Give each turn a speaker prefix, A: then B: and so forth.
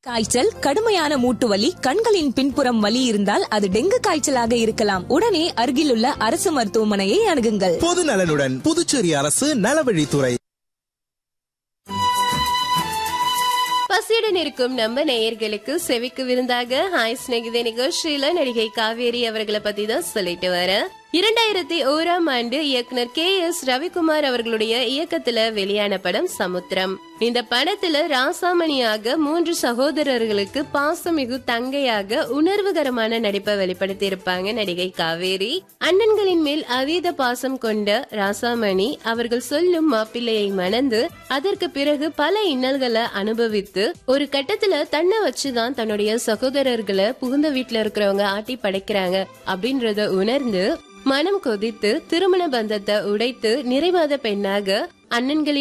A: காய்ச்சல், கடுமையான மூட்டு வலி, கண்களின் பின்புறம் வலி இருந்தால் அது டெங்கு காய்ச்சலாக இருக்கலாம். உடனே அருகிலுள்ள அரசு மருத்துவமனையை அணுகுங்கள்.
B: பொது நலனுடன் புதுச்சேரி அரசு நலவழித்துறை.
C: பசியுடன் இருக்கும் நம்ம நேயர்களுக்கு செவிக்கு விருந்தாக ஹாய் ஸ்நேகிதே நிகழ்ச்சியில நடிகை காவேரி அவர்களை பத்தி தான் சொல்லிட்டு வர 2001 இயக்குனர் KS ரவிக்குமார் அவர்களுடைய இயக்கத்துல வெளியான படம் சமுத்திரம். இந்த படத்துல ராசாமணியாக 3 சகோதரர்களுக்கு பாசமிகு தங்கையாக உணர்வுகரமான நடிப்பை வெளிப்படுத்தி இருப்பாங்க நடிகை காவேரி. அண்ணன்களின் மேல் அதீத பாசம் கொண்ட ராசாமணி அவர்கள் சொல்லும் மாப்பிள்ளையை மணந்து அதற்கு பிறகு பல இன்னல்களை அனுபவித்து ஒரு கட்டத்துல தன்னை வச்சுதான் தன்னுடைய சகோதரர்களை புகுந்த வீட்டுல இருக்கிறவங்க ஆட்டி படைக்கிறாங்க அப்படின்றத உணர்ந்து மனம் கொதித்து திருமண பந்தத்தை உடைத்து நிறைவாத பெண்ணாக அண்ணன்களின்